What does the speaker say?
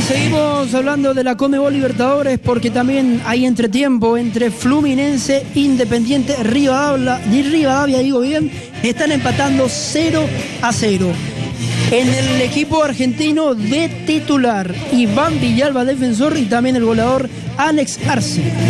Seguimos hablando de la Conmebol Libertadores porque también hay entretiempo entre Fluminense, Independiente, Rivadavia, digo bien, están empatando 0-0. En el equipo argentino de titular, Iván Villalba, defensor, y también el goleador Alex Arce.